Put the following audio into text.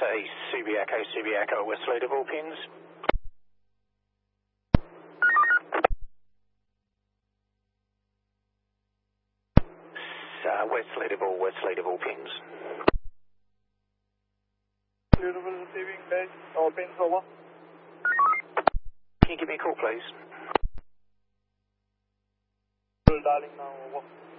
USA, Subi Echo, West Lead of all pins. West Lead of all pins. Beautiful receiving base, all pins over. Can you give me a call, please? Dialing now over.